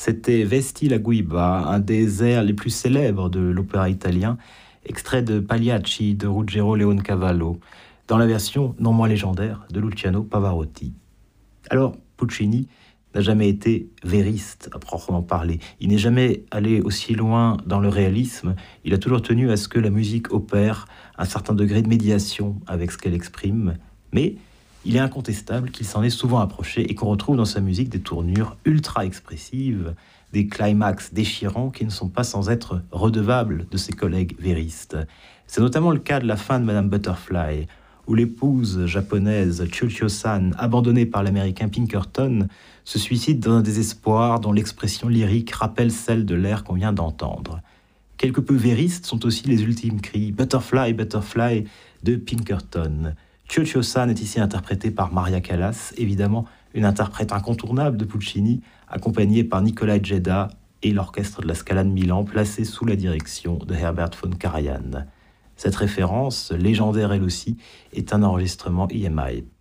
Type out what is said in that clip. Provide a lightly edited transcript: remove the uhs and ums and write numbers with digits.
C'était Vesti la Guiba, un des airs les plus célèbres de l'opéra italien, extrait de Pagliacci de Ruggero Leoncavallo, dans la version non moins légendaire de Luciano Pavarotti. Alors, Puccini n'a jamais été vériste à proprement parler. Il n'est jamais allé aussi loin dans le réalisme. Il a toujours tenu à ce que la musique opère un certain degré de médiation avec ce qu'elle exprime, mais il est incontestable qu'il s'en est souvent approché et qu'on retrouve dans sa musique des tournures ultra-expressives, des climax déchirants qui ne sont pas sans être redevables de ses collègues véristes. C'est notamment le cas de la fin de Madame Butterfly, où l'épouse japonaise Chuchyo-san, abandonnée par l'américain Pinkerton, se suicide dans un désespoir dont l'expression lyrique rappelle celle de l'air qu'on vient d'entendre. Quelque peu véristes sont aussi les ultimes cris « Butterfly, Butterfly » de Pinkerton. Chuchyo-san est ici interprétée par Maria Callas, évidemment une interprète incontournable de Puccini, accompagnée par Nikolai Djeda et l'orchestre de la Scala de Milan, placé sous la direction de Herbert von Karajan. Cette référence, légendaire elle aussi, est un enregistrement EMI.